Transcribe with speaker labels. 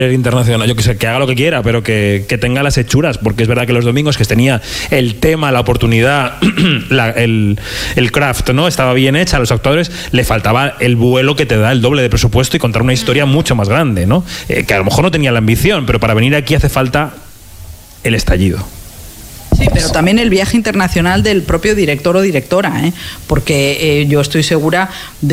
Speaker 1: internacional, yo que sé, que haga lo que quiera, pero que tenga las hechuras, porque es verdad que los domingos que tenía el tema, la oportunidad, el craft, ¿no? Estaba bien hecha, a los actores le faltaba el vuelo que te da el doble de presupuesto y contar una historia mucho más grande, ¿no? Que a lo mejor no tenía la ambición, pero para venir aquí hace falta el estallido.
Speaker 2: Sí, pero también el viaje internacional del propio director o directora, porque yo estoy segura de